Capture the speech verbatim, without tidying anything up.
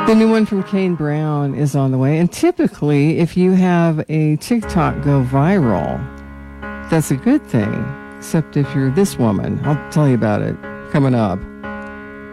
The new one from Kane Brown is on the way. And typically, if you have a TikTok go viral, that's a good thing. Except if you're this woman. I'll tell you about it coming up.